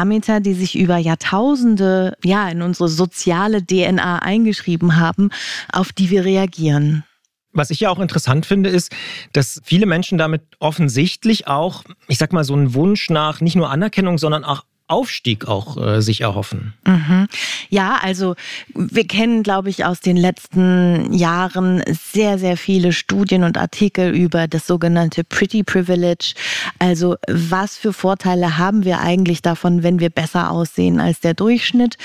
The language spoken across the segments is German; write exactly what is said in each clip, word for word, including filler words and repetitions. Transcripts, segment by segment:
Parameter, die sich über Jahrtausende ja in unsere soziale D N A eingeschrieben haben, auf die wir reagieren. Was ich ja auch interessant finde, ist, dass viele Menschen damit offensichtlich auch, ich sag mal, so einen Wunsch nach nicht nur Anerkennung, sondern auch Aufstieg auch äh, sich erhoffen. Mhm. Ja, also wir kennen, glaube ich, aus den letzten Jahren sehr, sehr viele Studien und Artikel über das sogenannte Pretty Privilege. Also was für Vorteile haben wir eigentlich davon, wenn wir besser aussehen als der Durchschnitt?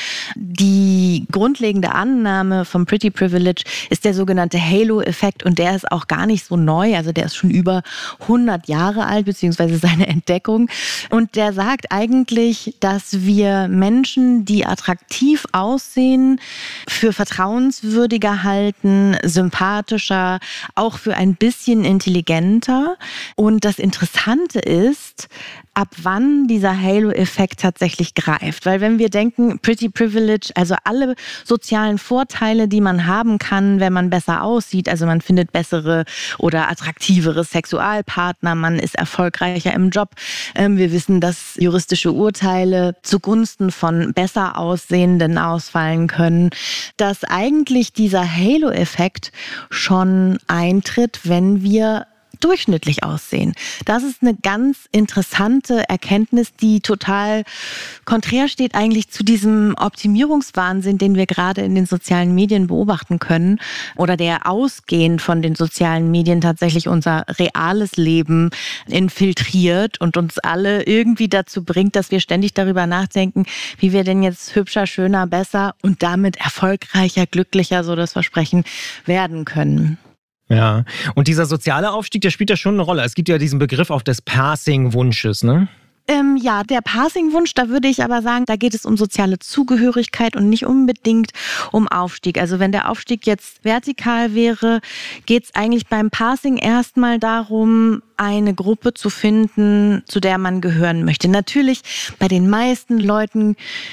Die grundlegende Annahme vom Pretty Privilege ist der sogenannte Halo-Effekt und der ist auch gar nicht so neu. Also der ist schon über hundert Jahre alt, beziehungsweise seine Entdeckung. Und der sagt eigentlich, dass wir Menschen, die attraktiv aussehen, für vertrauenswürdiger halten, sympathischer, auch für ein bisschen intelligenter. Und das Interessante ist, ab wann dieser Halo-Effekt tatsächlich greift. Weil wenn wir denken, Pretty Privilege, also alle sozialen Vorteile, die man haben kann, wenn man besser aussieht, also man findet bessere oder attraktivere Sexualpartner, man ist erfolgreicher im Job. Wir wissen, dass juristische Urteile zugunsten von besser Aussehenden ausfallen können, dass eigentlich dieser Halo-Effekt schon eintritt, wenn wir durchschnittlich aussehen. Das ist eine ganz interessante Erkenntnis, die total konträr steht eigentlich zu diesem Optimierungswahnsinn, den wir gerade in den sozialen Medien beobachten können oder der ausgehend von den sozialen Medien tatsächlich unser reales Leben infiltriert und uns alle irgendwie dazu bringt, dass wir ständig darüber nachdenken, wie wir denn jetzt hübscher, schöner, besser und damit erfolgreicher, glücklicher, so das Versprechen, werden können. Ja, und dieser soziale Aufstieg, der spielt ja schon eine Rolle. Es gibt ja diesen Begriff auch des Passing-Wunsches, ne? Ähm, ja, der Passing-Wunsch, da würde ich aber sagen, da geht es um soziale Zugehörigkeit und nicht unbedingt um Aufstieg. Also wenn der Aufstieg jetzt vertikal wäre, geht es eigentlich beim Passing erstmal darum, eine Gruppe zu finden, zu der man gehören möchte. Natürlich bei den meisten Leuten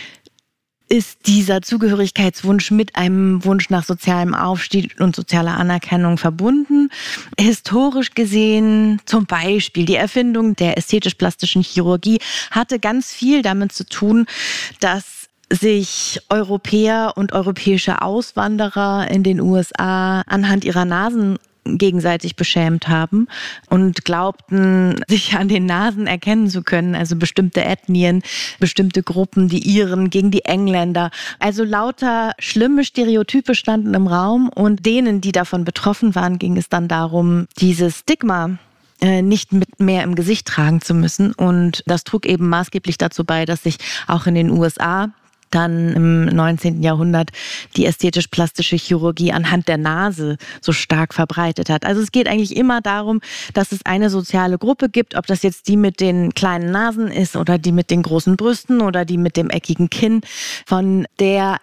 ist dieser Zugehörigkeitswunsch mit einem Wunsch nach sozialem Aufstieg und sozialer Anerkennung verbunden. Historisch gesehen, zum Beispiel die Erfindung der ästhetisch-plastischen Chirurgie hatte ganz viel damit zu tun, dass sich Europäer und europäische Auswanderer in den U S A anhand ihrer Nasen gegenseitig beschämt haben und glaubten, sich an den Nasen erkennen zu können. Also bestimmte Ethnien, bestimmte Gruppen, die Iren gegen die Engländer. Also lauter schlimme Stereotype standen im Raum und denen, die davon betroffen waren, ging es dann darum, dieses Stigma nicht mit mehr im Gesicht tragen zu müssen. Und das trug eben maßgeblich dazu bei, dass sich auch in den U S A dann im neunzehnten Jahrhundert die ästhetisch-plastische Chirurgie anhand der Nase so stark verbreitet hat. Also es geht eigentlich immer darum, dass es eine soziale Gruppe gibt, ob das jetzt die mit den kleinen Nasen ist oder die mit den großen Brüsten oder die mit dem eckigen Kinn, von der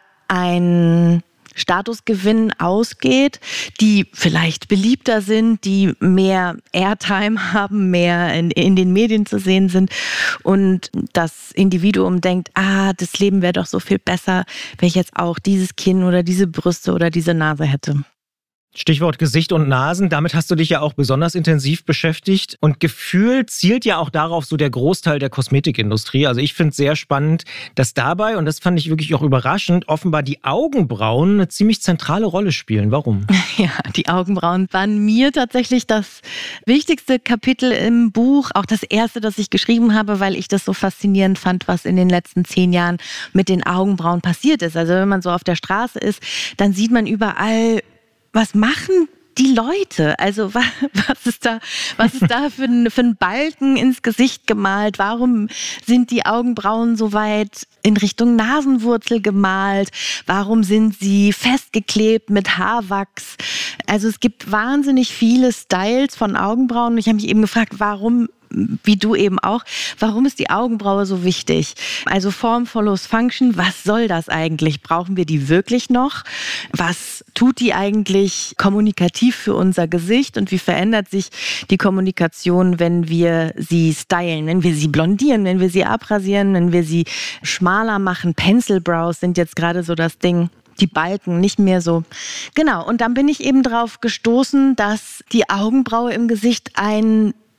ein Statusgewinn ausgeht, die vielleicht beliebter sind, die mehr Airtime haben, mehr in, in den Medien zu sehen sind und das Individuum denkt, ah, das Leben wäre doch so viel besser, wenn ich jetzt auch dieses Kinn oder diese Brüste oder diese Nase hätte. Stichwort Gesicht und Nasen, damit hast du dich ja auch besonders intensiv beschäftigt und gefühlt zielt ja auch darauf so der Großteil der Kosmetikindustrie. Also ich finde es sehr spannend, dass dabei, und das fand ich wirklich auch überraschend, offenbar die Augenbrauen eine ziemlich zentrale Rolle spielen. Warum? Ja, die Augenbrauen waren mir tatsächlich das wichtigste Kapitel im Buch, auch das erste, das ich geschrieben habe, weil ich das so faszinierend fand, was in den letzten zehn Jahren mit den Augenbrauen passiert ist. Also wenn man so auf der Straße ist, dann sieht man überall, was machen die Leute? Also was ist da, was ist da für ein, für ein Balken ins Gesicht gemalt? Warum sind die Augenbrauen so weit in Richtung Nasenwurzel gemalt? Warum sind sie festgeklebt mit Haarwachs? Also es gibt wahnsinnig viele Styles von Augenbrauen. Ich habe mich eben gefragt, warum, wie du eben auch, warum ist die Augenbraue so wichtig? Also Form follows Function, was soll das eigentlich? Brauchen wir die wirklich noch? Was tut die eigentlich kommunikativ für unser Gesicht und wie verändert sich die Kommunikation, wenn wir sie stylen, wenn wir sie blondieren, wenn wir sie abrasieren, wenn wir sie schmaler machen? Pencil-Brows sind jetzt gerade so das Ding. Die Balken nicht mehr so. Genau, und dann bin ich eben drauf gestoßen, dass die Augenbraue im Gesicht ein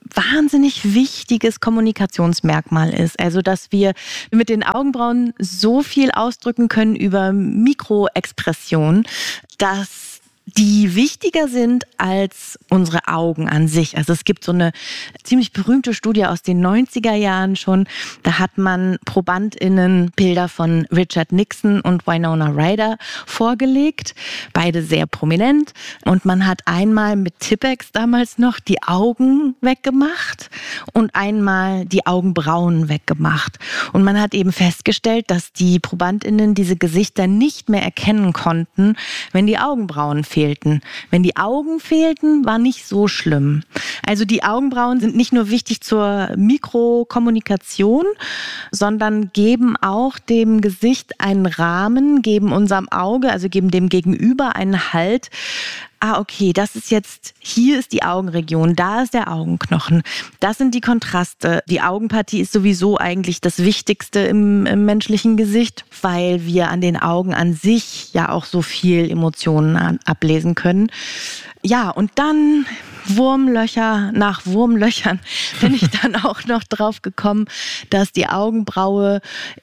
wahnsinnig wichtiges Kommunikationsmerkmal ist. Also, dass wir mit den Augenbrauen so viel ausdrücken können über Mikroexpression, dass die wichtiger sind als unsere Augen an sich. Also es gibt so eine ziemlich berühmte Studie aus den neunziger Jahren schon. Da hat man ProbandInnen Bilder von Richard Nixon und Winona Ryder vorgelegt. Beide sehr prominent. Und man hat einmal mit Tipp-Ex damals noch die Augen weggemacht und einmal die Augenbrauen weggemacht. Und man hat eben festgestellt, dass die ProbandInnen diese Gesichter nicht mehr erkennen konnten, wenn die Augenbrauen fehlten. Wenn die Augen fehlten, war nicht so schlimm. Also die Augenbrauen sind nicht nur wichtig zur Mikrokommunikation, sondern geben auch dem Gesicht einen Rahmen, geben unserem Auge, also geben dem Gegenüber einen Halt. Ah, okay, das ist jetzt, hier ist die Augenregion, da ist der Augenknochen. Das sind die Kontraste. Die Augenpartie ist sowieso eigentlich das Wichtigste im, im menschlichen Gesicht, weil wir an den Augen an sich ja auch so viel Emotionen an, ablesen können. Ja, und dann Wurmlöcher nach Wurmlöchern bin ich dann auch noch drauf gekommen, dass die Augenbraue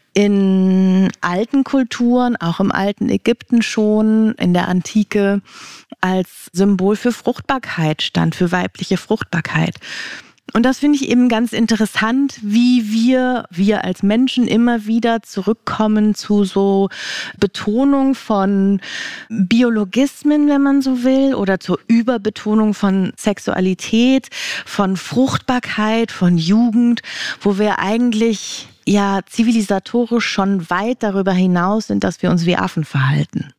in alten Kulturen, auch im alten Ägypten schon, in der Antike, als Symbol für Fruchtbarkeit stand, für weibliche Fruchtbarkeit. Und das finde ich eben ganz interessant, wie wir, wir als Menschen immer wieder zurückkommen zu so Betonung von Biologismen, wenn man so will, oder zur Überbetonung von Sexualität, von Fruchtbarkeit, von Jugend, wo wir eigentlich ja zivilisatorisch schon weit darüber hinaus sind, dass wir uns wie Affen verhalten.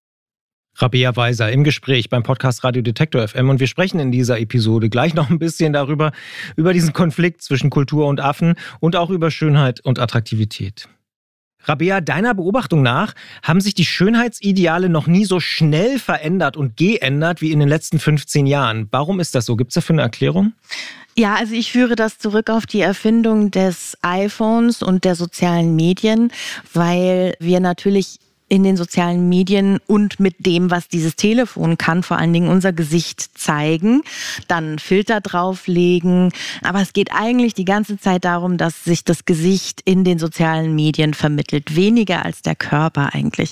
Rabea Weiser im Gespräch beim Podcast Radio Detektor F M und wir sprechen in dieser Episode gleich noch ein bisschen darüber, über diesen Konflikt zwischen Kultur und Affen und auch über Schönheit und Attraktivität. Rabea, deiner Beobachtung nach haben sich die Schönheitsideale noch nie so schnell verändert und geändert wie in den letzten fünfzehn Jahren. Warum ist das so? Gibt es dafür eine Erklärung? Ja, also ich führe das zurück auf die Erfindung des iPhones und der sozialen Medien, weil wir natürlich in den sozialen Medien und mit dem, was dieses Telefon kann, vor allen Dingen unser Gesicht zeigen, dann Filter drauflegen. Aber es geht eigentlich die ganze Zeit darum, dass sich das Gesicht in den sozialen Medien vermittelt, weniger als der Körper eigentlich.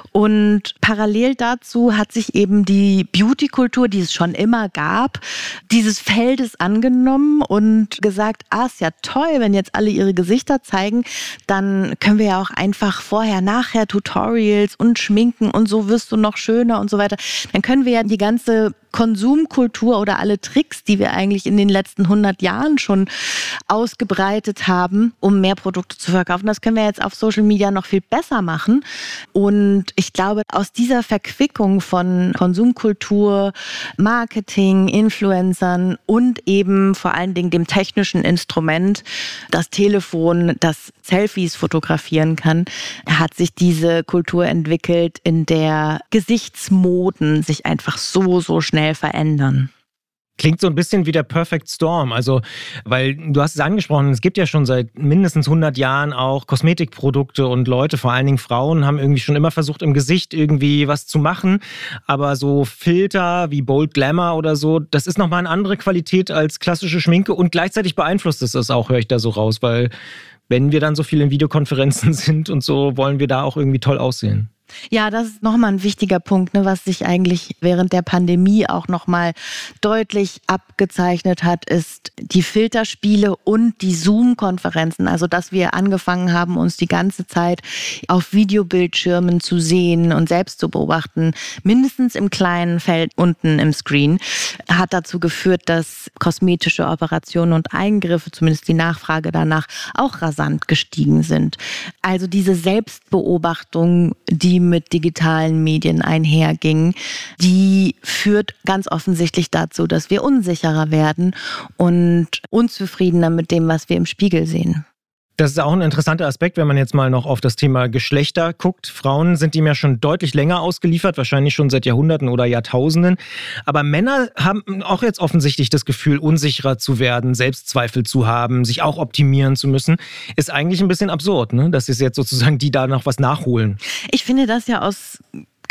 Und parallel dazu hat sich eben die Beauty-Kultur, die es schon immer gab, dieses Feldes angenommen und gesagt, ah, ist ja toll, wenn jetzt alle ihre Gesichter zeigen, dann können wir ja auch einfach vorher, nachher Tutorials und Schminken und so wirst du noch schöner und so weiter. Dann können wir ja die ganze Konsumkultur oder alle Tricks, die wir eigentlich in den letzten hundert Jahren schon ausgebreitet haben, um mehr Produkte zu verkaufen, das können wir jetzt auf Social Media noch viel besser machen. Und ich glaube, aus dieser Verquickung von Konsumkultur, Marketing, Influencern und eben vor allen Dingen dem technischen Instrument, das Telefon, das Selfies fotografieren kann, hat sich diese Kultur entwickelt, in der Gesichtsmoden sich einfach so, so schnell verändern. Klingt so ein bisschen wie der Perfect Storm, also, weil du hast es angesprochen, es gibt ja schon seit mindestens hundert Jahren auch Kosmetikprodukte und Leute, vor allen Dingen Frauen, haben irgendwie schon immer versucht, im Gesicht irgendwie was zu machen, aber so Filter wie Bold Glamour oder so, das ist nochmal eine andere Qualität als klassische Schminke und gleichzeitig beeinflusst es das auch, höre ich da so raus, weil wenn wir dann so viel in Videokonferenzen sind und so, wollen wir da auch irgendwie toll aussehen. Ja, das ist nochmal ein wichtiger Punkt, ne, was sich eigentlich während der Pandemie auch nochmal deutlich abgezeichnet hat, ist die Filterspiele und die Zoom-Konferenzen. Also, dass wir angefangen haben, uns die ganze Zeit auf Videobildschirmen zu sehen und selbst zu beobachten, mindestens im kleinen Feld unten im Screen, hat dazu geführt, dass kosmetische Operationen und Eingriffe, zumindest die Nachfrage danach, auch rasant gestiegen sind. Also diese Selbstbeobachtung, die mit digitalen Medien einherging, die führt ganz offensichtlich dazu, dass wir unsicherer werden und unzufriedener mit dem, was wir im Spiegel sehen. Das ist auch ein interessanter Aspekt, wenn man jetzt mal noch auf das Thema Geschlechter guckt. Frauen sind dem ja schon deutlich länger ausgeliefert, wahrscheinlich schon seit Jahrhunderten oder Jahrtausenden. Aber Männer haben auch jetzt offensichtlich das Gefühl, unsicherer zu werden, Selbstzweifel zu haben, sich auch optimieren zu müssen. Ist eigentlich ein bisschen absurd, ne? Dass es jetzt sozusagen die da noch was nachholen. Ich finde das ja aus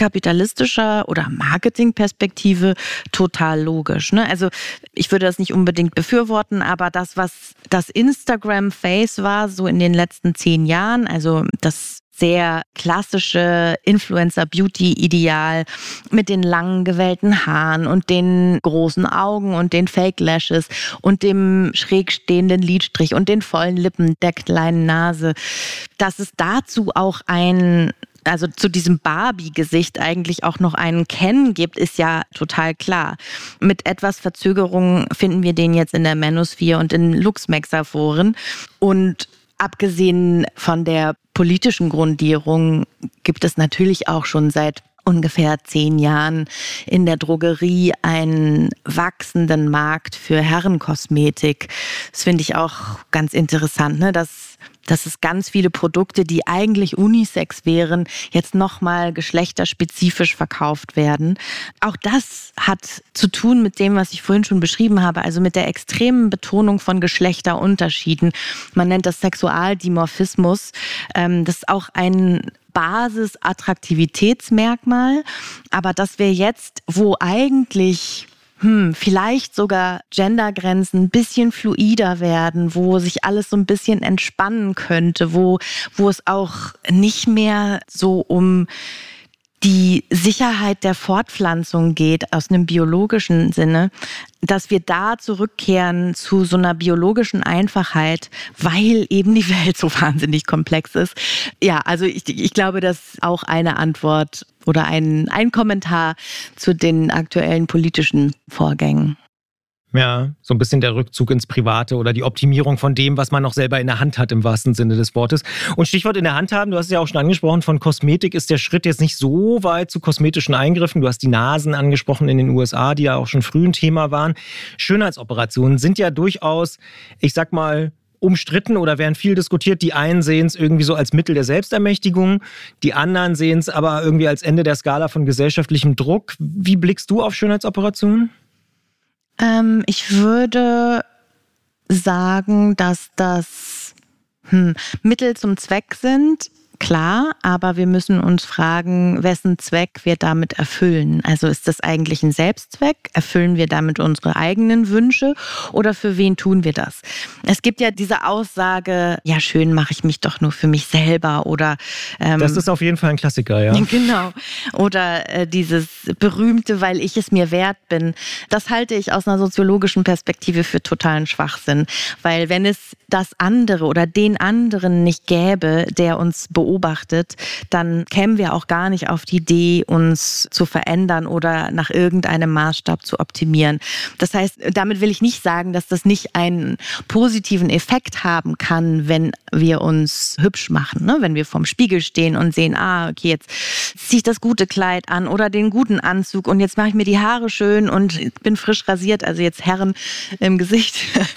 kapitalistischer oder Marketingperspektive total logisch. Ne? Also ich würde das nicht unbedingt befürworten, aber das, was das Instagram-Face war, so in den letzten zehn Jahren, also das sehr klassische Influencer-Beauty-Ideal mit den langen gewellten Haaren und den großen Augen und den Fake-Lashes und dem schräg stehenden Lidstrich und den vollen Lippen der kleinen Nase, dass es dazu auch ein also zu diesem Barbie-Gesicht eigentlich auch noch einen Ken gibt, ist ja total klar. Mit etwas Verzögerung finden wir den jetzt in der Manosphere und in Luxmexer-Foren. Und abgesehen von der politischen Grundierung gibt es natürlich auch schon seit ungefähr zehn Jahren in der Drogerie einen wachsenden Markt für Herrenkosmetik. Das finde ich auch ganz interessant, ne? dass, dass es ganz viele Produkte, die eigentlich unisex wären, jetzt nochmal geschlechterspezifisch verkauft werden. Auch das hat zu tun mit dem, was ich vorhin schon beschrieben habe, also mit der extremen Betonung von Geschlechterunterschieden. Man nennt das Sexualdimorphismus. Das ist auch ein Basis-Attraktivitätsmerkmal, aber dass wir jetzt, wo eigentlich hm, vielleicht sogar Gendergrenzen ein bisschen fluider werden, wo sich alles so ein bisschen entspannen könnte, wo, wo es auch nicht mehr so um die Sicherheit der Fortpflanzung geht, aus einem biologischen Sinne, dass wir da zurückkehren zu so einer biologischen Einfachheit, weil eben die Welt so wahnsinnig komplex ist. Ja, also ich, ich glaube, das ist auch eine Antwort oder ein, ein Kommentar zu den aktuellen politischen Vorgängen. Ja, so ein bisschen der Rückzug ins Private oder die Optimierung von dem, was man noch selber in der Hand hat, im wahrsten Sinne des Wortes. Und Stichwort in der Hand haben, du hast es ja auch schon angesprochen, von Kosmetik ist der Schritt jetzt nicht so weit zu kosmetischen Eingriffen. Du hast die Nasen angesprochen in den U S A, die ja auch schon früh ein Thema waren. Schönheitsoperationen sind ja durchaus, ich sag mal, umstritten oder werden viel diskutiert. Die einen sehen es irgendwie so als Mittel der Selbstermächtigung, die anderen sehen es aber irgendwie als Ende der Skala von gesellschaftlichem Druck. Wie blickst du auf Schönheitsoperationen? Ähm, ich würde sagen, dass das hm, Mittel zum Zweck sind. Klar, aber wir müssen uns fragen, wessen Zweck wir damit erfüllen. Also ist das eigentlich ein Selbstzweck? Erfüllen wir damit unsere eigenen Wünsche oder für wen tun wir das? Es gibt ja diese Aussage, ja schön, mache ich mich doch nur für mich selber oder ähm, das ist auf jeden Fall ein Klassiker, ja. Genau. Oder äh, dieses berühmte, weil ich es mir wert bin. Das halte ich aus einer soziologischen Perspektive für totalen Schwachsinn, weil wenn es das andere oder den anderen nicht gäbe, der uns beobachtet, dann kämen wir auch gar nicht auf die Idee, uns zu verändern oder nach irgendeinem Maßstab zu optimieren. Das heißt, damit will ich nicht sagen, dass das nicht einen positiven Effekt haben kann, wenn wir uns hübsch machen, ne? Wenn wir vorm Spiegel stehen und sehen, ah, okay, jetzt ziehe ich das gute Kleid an oder den guten Anzug und jetzt mache ich mir die Haare schön und bin frisch rasiert, also jetzt Herren im Gesicht.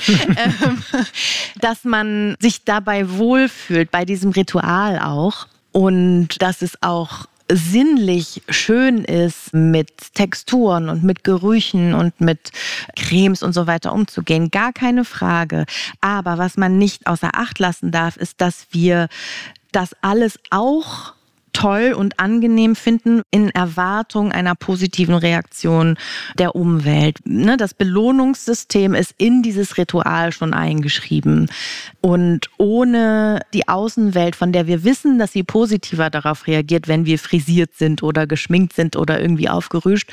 ähm, dass man sich dabei wohlfühlt, bei diesem Ritual auch. Und dass es auch sinnlich schön ist, mit Texturen und mit Gerüchen und mit Cremes und so weiter umzugehen. Gar keine Frage. Aber was man nicht außer Acht lassen darf, ist, dass wir das alles auch toll und angenehm finden in Erwartung einer positiven Reaktion der Umwelt. Das Belohnungssystem ist in dieses Ritual schon eingeschrieben. Und ohne die Außenwelt, von der wir wissen, dass sie positiver darauf reagiert, wenn wir frisiert sind oder geschminkt sind oder irgendwie aufgerüscht,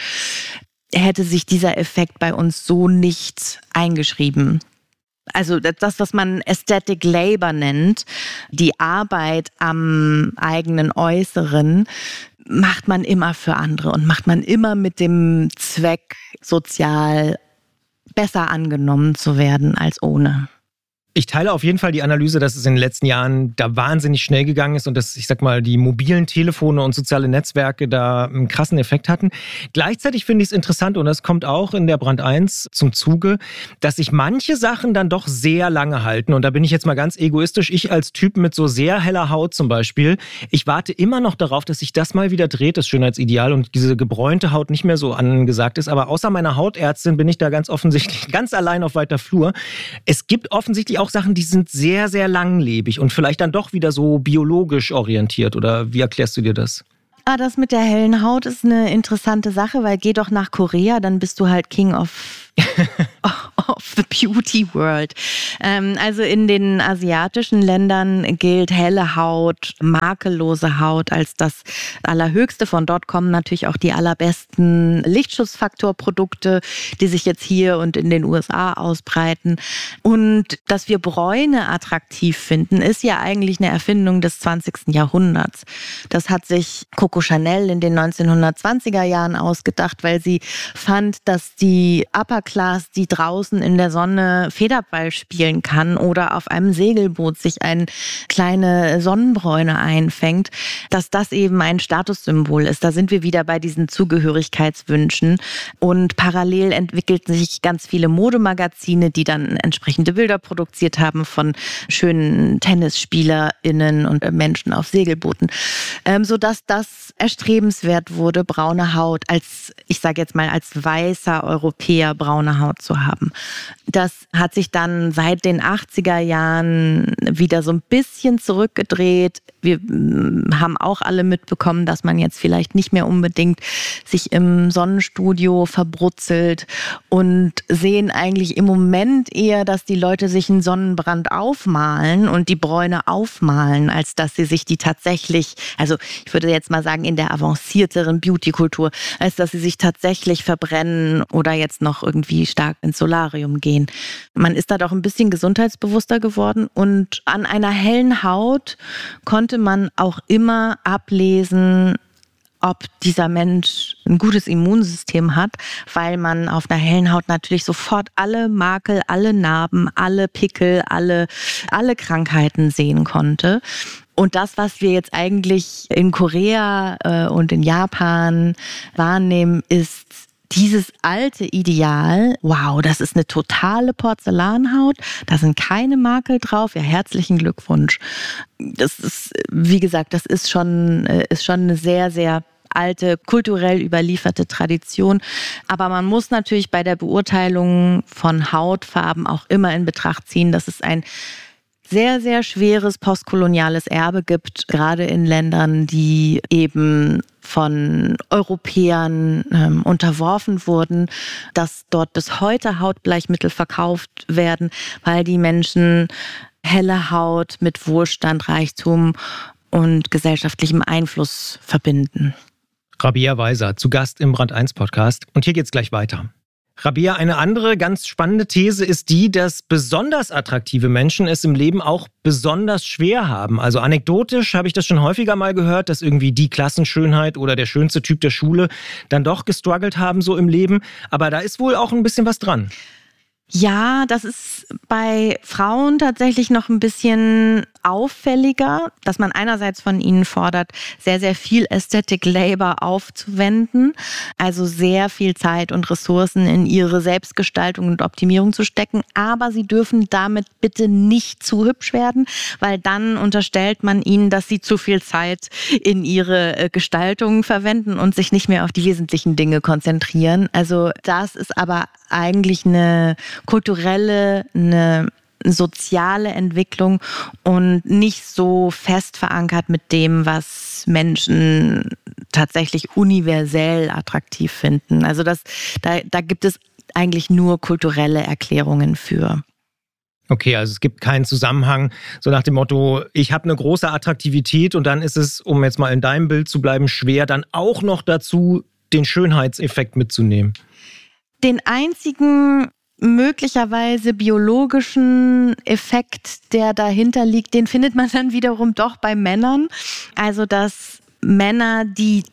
hätte sich dieser Effekt bei uns so nicht eingeschrieben. Also das, was man Aesthetic Labor nennt, die Arbeit am eigenen Äußeren, macht man immer für andere und macht man immer mit dem Zweck, sozial besser angenommen zu werden als ohne. Ich teile auf jeden Fall die Analyse, dass es in den letzten Jahren da wahnsinnig schnell gegangen ist und dass, ich sag mal, die mobilen Telefone und soziale Netzwerke da einen krassen Effekt hatten. Gleichzeitig finde ich es interessant, und das kommt auch in der Brand eins zum Zuge, dass sich manche Sachen dann doch sehr lange halten. Und da bin ich jetzt mal ganz egoistisch. Ich als Typ mit so sehr heller Haut zum Beispiel, ich warte immer noch darauf, dass sich das mal wieder dreht, das Schönheitsideal, und diese gebräunte Haut nicht mehr so angesagt ist. Aber außer meiner Hautärztin bin ich da ganz offensichtlich ganz allein auf weiter Flur. Es gibt offensichtlich auch Sachen, die sind sehr, sehr langlebig und vielleicht dann doch wieder so biologisch orientiert. Oder wie erklärst du dir das? Ah, das mit der hellen Haut ist eine interessante Sache, weil geh doch nach Korea, dann bist du halt King of, of the Beauty World. Ähm, also in den asiatischen Ländern gilt helle Haut, makellose Haut als das Allerhöchste. Von dort kommen natürlich auch die allerbesten Lichtschutzfaktorprodukte, die sich jetzt hier und in den U S A ausbreiten. Und dass wir Bräune attraktiv finden, ist ja eigentlich eine Erfindung des zwanzigsten Jahrhunderts. Das hat sich Coco Chanel in den neunzehnhundertzwanziger Jahren ausgedacht, weil sie fand, dass die Upper Class, die draußen in der Sonne Federball spielen kann oder auf einem Segelboot sich eine kleine Sonnenbräune einfängt, dass das eben ein Statussymbol ist. Da sind wir wieder bei diesen Zugehörigkeitswünschen. Und parallel entwickelten sich ganz viele Modemagazine, die dann entsprechende Bilder produziert haben von schönen TennisspielerInnen und Menschen auf Segelbooten, ähm, sodass das erstrebenswert wurde, braune Haut als, ich sage jetzt mal, als weißer Europäer braune Haut zu haben. Das hat sich dann seit den achtziger Jahren wieder so ein bisschen zurückgedreht. Wir haben auch alle mitbekommen, dass man jetzt vielleicht nicht mehr unbedingt sich im Sonnenstudio verbrutzelt und sehen eigentlich im Moment eher, dass die Leute sich einen Sonnenbrand aufmalen und die Bräune aufmalen, als dass sie sich die tatsächlich, also ich würde jetzt mal sagen, in der avancierteren Beauty-Kultur, als dass sie sich tatsächlich verbrennen oder jetzt noch irgendwie stark ins Solarium gehen. Man ist da doch ein bisschen gesundheitsbewusster geworden und an einer hellen Haut konnte man auch immer ablesen, ob dieser Mensch ein gutes Immunsystem hat, weil man auf einer hellen Haut natürlich sofort alle Makel, alle Narben, alle Pickel, alle, alle Krankheiten sehen konnte. Und das, was wir jetzt eigentlich in Korea äh, und in Japan wahrnehmen, ist dieses alte Ideal, wow, das ist eine totale Porzellanhaut, da sind keine Makel drauf, ja, herzlichen Glückwunsch. Das ist, wie gesagt, das ist schon, ist schon eine sehr, sehr alte, kulturell überlieferte Tradition. Aber man muss natürlich bei der Beurteilung von Hautfarben auch immer in Betracht ziehen, dass es ein sehr, sehr schweres postkoloniales Erbe gibt, gerade in Ländern, die eben von Europäern ähm, unterworfen wurden, dass dort bis heute Hautbleichmittel verkauft werden, weil die Menschen helle Haut mit Wohlstand, Reichtum und gesellschaftlichem Einfluss verbinden. Rabea Weiser, zu Gast im Brand eins Podcast. Und hier geht's gleich weiter. Rabea, eine andere ganz spannende These ist die, dass besonders attraktive Menschen es im Leben auch besonders schwer haben. Also anekdotisch habe ich das schon häufiger mal gehört, dass irgendwie die Klassenschönheit oder der schönste Typ der Schule dann doch gestruggelt haben so im Leben. Aber da ist wohl auch ein bisschen was dran. Ja, das ist bei Frauen tatsächlich noch ein bisschen auffälliger, dass man einerseits von ihnen fordert, sehr, sehr viel Aesthetic Labor aufzuwenden, also sehr viel Zeit und Ressourcen in ihre Selbstgestaltung und Optimierung zu stecken, aber sie dürfen damit bitte nicht zu hübsch werden, weil dann unterstellt man ihnen, dass sie zu viel Zeit in ihre Gestaltung verwenden und sich nicht mehr auf die wesentlichen Dinge konzentrieren. Also das ist aber eigentlich eine kulturelle, eine soziale Entwicklung und nicht so fest verankert mit dem, was Menschen tatsächlich universell attraktiv finden. Also das, da, da gibt es eigentlich nur kulturelle Erklärungen für. Okay, also es gibt keinen Zusammenhang, so nach dem Motto, ich habe eine große Attraktivität und dann ist es, um jetzt mal in deinem Bild zu bleiben, schwer, dann auch noch dazu den Schönheitseffekt mitzunehmen. Den einzigen möglicherweise biologischen Effekt, der dahinter liegt, den findet man dann wiederum doch bei Männern. Also dass Männer, die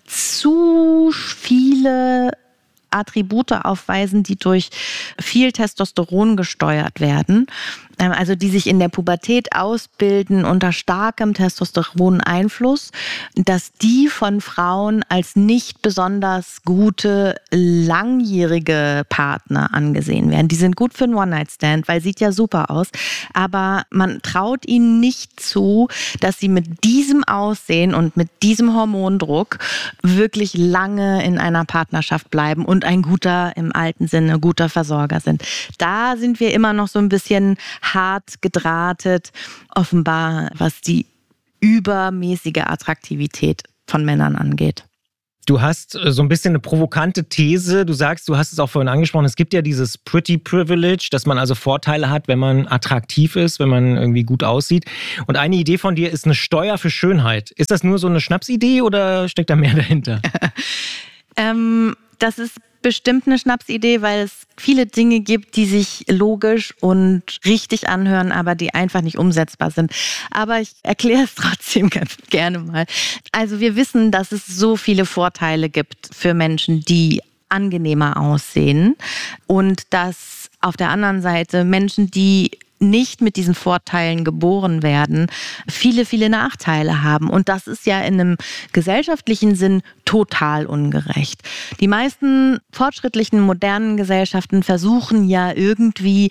zu viele Attribute aufweisen, die durch viel Testosteron gesteuert werden, also die sich in der Pubertät ausbilden unter starkem Testosteroneinfluss, dass die von Frauen als nicht besonders gute, langjährige Partner angesehen werden. Die sind gut für einen One-Night-Stand, weil sieht ja super aus, aber man traut ihnen nicht zu, dass sie mit diesem Aussehen und mit diesem Hormondruck wirklich lange in einer Partnerschaft bleiben und ein guter, im alten Sinne, guter Versorger sind. Da sind wir immer noch so ein bisschen hart gedrahtet, offenbar, was die übermäßige Attraktivität von Männern angeht. Du hast so ein bisschen eine provokante These. Du sagst, du hast es auch vorhin angesprochen, es gibt ja dieses Pretty Privilege, dass man also Vorteile hat, wenn man attraktiv ist, wenn man irgendwie gut aussieht. Und eine Idee von dir ist eine Steuer für Schönheit. Ist das nur so eine Schnapsidee oder steckt da mehr dahinter? ähm, das ist bestimmt eine Schnapsidee, weil es viele Dinge gibt, die sich logisch und richtig anhören, aber die einfach nicht umsetzbar sind. Aber ich erkläre es trotzdem ganz gerne mal. Also wir wissen, dass es so viele Vorteile gibt für Menschen, die angenehmer aussehen und dass auf der anderen Seite Menschen, die nicht mit diesen Vorteilen geboren werden, viele, viele Nachteile haben. Und das ist ja in einem gesellschaftlichen Sinn total ungerecht. Die meisten fortschrittlichen, modernen Gesellschaften versuchen ja irgendwie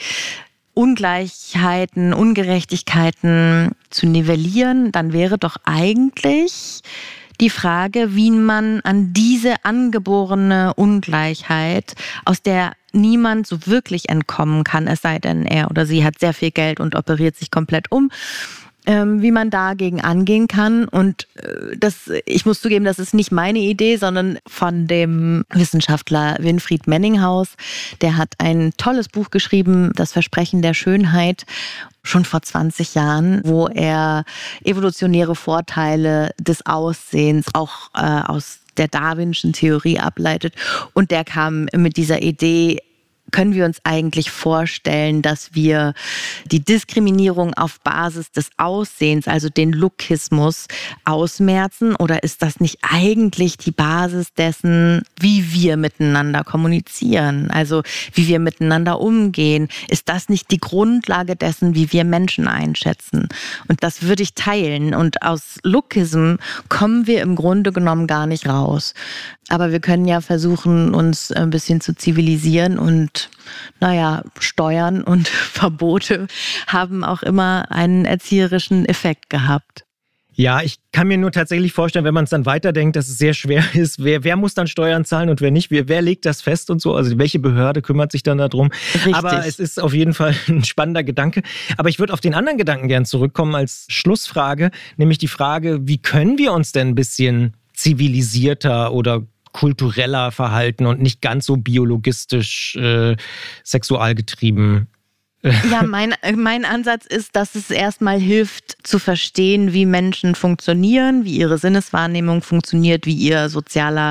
Ungleichheiten, Ungerechtigkeiten zu nivellieren. Dann wäre doch eigentlich die Frage, wie man an diese angeborene Ungleichheit, aus der niemand so wirklich entkommen kann, es sei denn, er oder sie hat sehr viel Geld und operiert sich komplett um, ähm, wie man dagegen angehen kann. Und äh, das, ich muss zugeben, das ist nicht meine Idee, sondern von dem Wissenschaftler Winfried Menninghaus. Der hat ein tolles Buch geschrieben, Das Versprechen der Schönheit, schon vor zwanzig Jahren, wo er evolutionäre Vorteile des Aussehens auch äh, aus der Darwinschen Theorie ableitet. Und der kam mit dieser Idee, können wir uns eigentlich vorstellen, dass wir die Diskriminierung auf Basis des Aussehens, also den Lookismus, ausmerzen? Oder ist das nicht eigentlich die Basis dessen, wie wir miteinander kommunizieren? Also wie wir miteinander umgehen? Ist das nicht die Grundlage dessen, wie wir Menschen einschätzen? Und das würde ich teilen. Und aus Lookism kommen wir im Grunde genommen gar nicht raus. Aber wir können ja versuchen, uns ein bisschen zu zivilisieren und, naja, Steuern und Verbote haben auch immer einen erzieherischen Effekt gehabt. Ja, ich kann mir nur tatsächlich vorstellen, wenn man es dann weiterdenkt, dass es sehr schwer ist. Wer, wer muss dann Steuern zahlen und wer nicht? Wer, wer legt das fest und so? Also welche Behörde kümmert sich dann darum? Richtig. Aber es ist auf jeden Fall ein spannender Gedanke. Aber ich würde auf den anderen Gedanken gern zurückkommen als Schlussfrage, nämlich die Frage, wie können wir uns denn ein bisschen zivilisierter oder kultureller verhalten und nicht ganz so biologistisch äh, sexualgetrieben? Ja, mein, mein Ansatz ist, dass es erstmal hilft, zu verstehen, wie Menschen funktionieren, wie ihre Sinneswahrnehmung funktioniert, wie ihr sozialer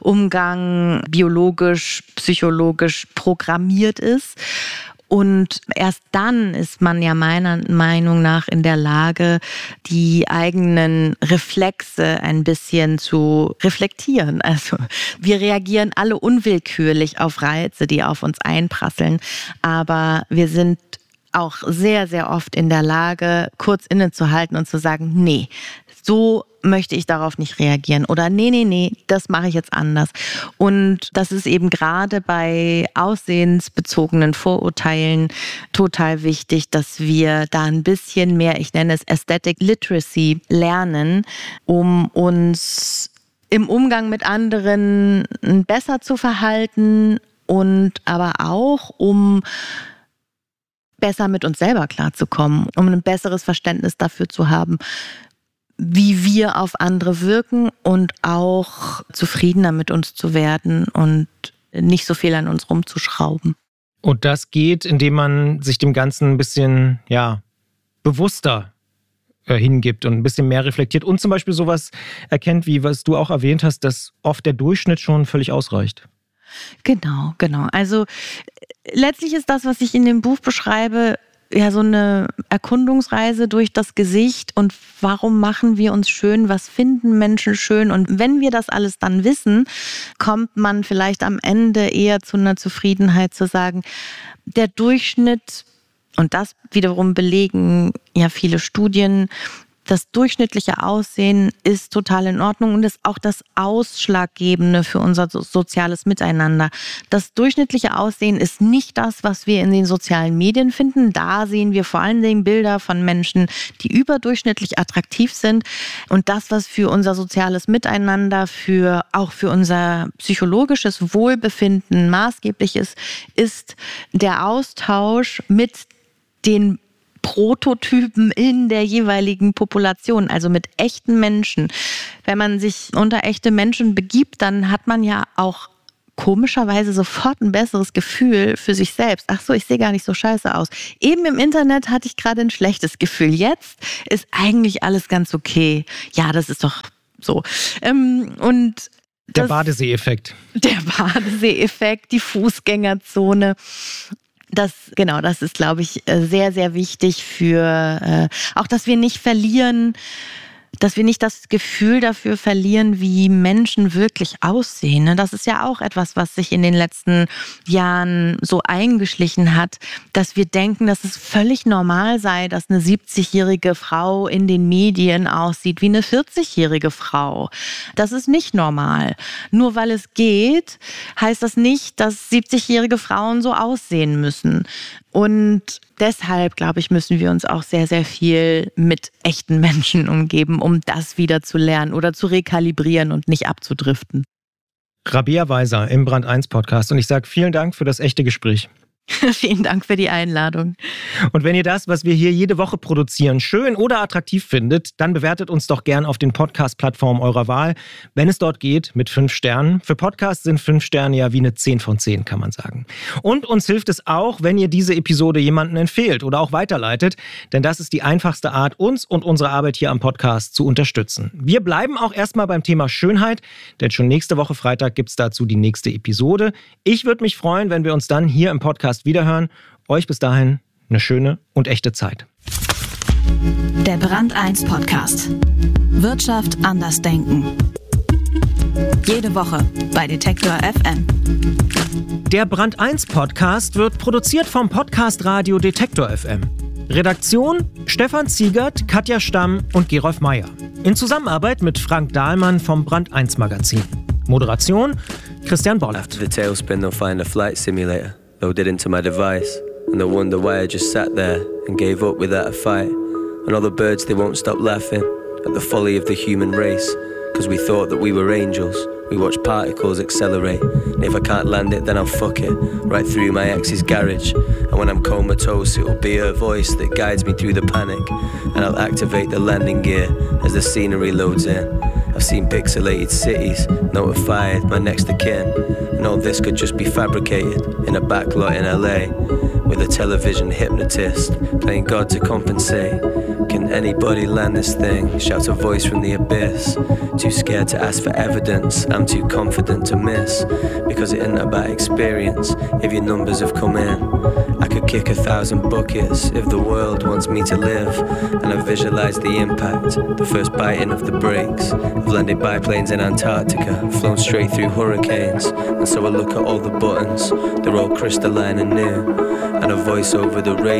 Umgang biologisch, psychologisch programmiert ist. Und erst dann ist man ja meiner Meinung nach in der Lage, die eigenen Reflexe ein bisschen zu reflektieren. Also wir reagieren alle unwillkürlich auf Reize, die auf uns einprasseln. Aber wir sind auch sehr, sehr oft in der Lage, kurz innezuhalten und zu sagen, nee, so möchte ich darauf nicht reagieren. Oder nee, nee, nee, das mache ich jetzt anders. Und das ist eben gerade bei aussehensbezogenen Vorurteilen total wichtig, dass wir da ein bisschen mehr, ich nenne es Aesthetic Literacy, lernen, um uns im Umgang mit anderen besser zu verhalten und aber auch, um besser mit uns selber klarzukommen, um ein besseres Verständnis dafür zu haben, wie wir auf andere wirken und auch zufriedener mit uns zu werden und nicht so viel an uns rumzuschrauben. Und das geht, indem man sich dem Ganzen ein bisschen, ja, bewusster äh, hingibt und ein bisschen mehr reflektiert und zum Beispiel sowas erkennt, wie was du auch erwähnt hast, dass oft der Durchschnitt schon völlig ausreicht. Genau, genau. Also letztlich ist das, was ich in dem Buch beschreibe, ja so eine Erkundungsreise durch das Gesicht und warum machen wir uns schön, was finden Menschen schön. Und wenn wir das alles dann wissen, kommt man vielleicht am Ende eher zu einer Zufriedenheit zu sagen, der Durchschnitt, und das wiederum belegen ja viele Studien, das durchschnittliche Aussehen ist total in Ordnung und ist auch das Ausschlaggebende für unser soziales Miteinander. Das durchschnittliche Aussehen ist nicht das, was wir in den sozialen Medien finden. Da sehen wir vor allen Dingen Bilder von Menschen, die überdurchschnittlich attraktiv sind. Und das, was für unser soziales Miteinander, für auch für unser psychologisches Wohlbefinden maßgeblich ist, ist der Austausch mit den Prototypen in der jeweiligen Population, also mit echten Menschen. Wenn man sich unter echte Menschen begibt, dann hat man ja auch komischerweise sofort ein besseres Gefühl für sich selbst. Ach so, ich sehe gar nicht so scheiße aus. Eben im Internet hatte ich gerade ein schlechtes Gefühl. Jetzt ist eigentlich alles ganz okay. Ja, das ist doch so. Ähm, und der Badesee-Effekt. Der Badesee-Effekt, die Fußgängerzone. Das, genau, das ist, glaube ich, sehr, sehr wichtig für, äh, auch, dass wir nicht verlieren, dass wir nicht das Gefühl dafür verlieren, wie Menschen wirklich aussehen. Das ist ja auch etwas, was sich in den letzten Jahren so eingeschlichen hat, dass wir denken, dass es völlig normal sei, dass eine siebzigjährige Frau in den Medien aussieht wie eine vierzigjährige Frau. Das ist nicht normal. Nur weil es geht, heißt das nicht, dass siebzigjährige Frauen so aussehen müssen. Und deshalb, glaube ich, müssen wir uns auch sehr, sehr viel mit echten Menschen umgeben, um das wieder zu lernen oder zu rekalibrieren und nicht abzudriften. Rabea Weiser im Brand eins Podcast und ich sage vielen Dank für das echte Gespräch. Vielen Dank für die Einladung. Und wenn ihr das, was wir hier jede Woche produzieren, schön oder attraktiv findet, dann bewertet uns doch gern auf den Podcast-Plattformen eurer Wahl, wenn es dort geht, mit fünf Sternen. Für Podcasts sind fünf Sterne ja wie eine zehn von zehn, kann man sagen. Und uns hilft es auch, wenn ihr diese Episode jemandem empfehlt oder auch weiterleitet, denn das ist die einfachste Art, uns und unsere Arbeit hier am Podcast zu unterstützen. Wir bleiben auch erstmal beim Thema Schönheit, denn schon nächste Woche Freitag gibt es dazu die nächste Episode. Ich würde mich freuen, wenn wir uns dann hier im Podcast wiederhören. Euch bis dahin eine schöne und echte Zeit. Der Brand eins Podcast. Wirtschaft anders denken. Jede Woche bei Detektor F M. Der Brand eins Podcast wird produziert vom Podcast Radio Detektor F M. Redaktion Stefan Ziegert, Katja Stamm und Gerolf Meyer. In Zusammenarbeit mit Frank Dahlmann vom Brand eins Magazin. Moderation Christian Bollert. After the tailspin, they'll find a flight simulator. Loaded into my device, and they'll wonder why I just sat there and gave up without a fight. And all the birds, they won't stop laughing at the folly of the human race, cause we thought that we were angels. We watch particles accelerate, and if I can't land it, then I'll fuck it right through my ex's garage. And when I'm comatose, it'll be her voice that guides me through the panic, and I'll activate the landing gear as the scenery loads in. I've seen pixelated cities, notified my next of kin, and all this could just be fabricated in a backlot in L A, with a television hypnotist playing God to compensate. Can anybody land this thing? Shouts a voice from the abyss. Too scared to ask for evidence, I'm too confident to miss, because it isn't about experience if your numbers have come in. I could kick a thousand buckets if the world wants me to live, and I visualize the impact, the first biting of the brakes. I've landed biplanes in Antarctica, flown straight through hurricanes, and so I look at all the buttons, they're all crystalline and new, and a voice over the radio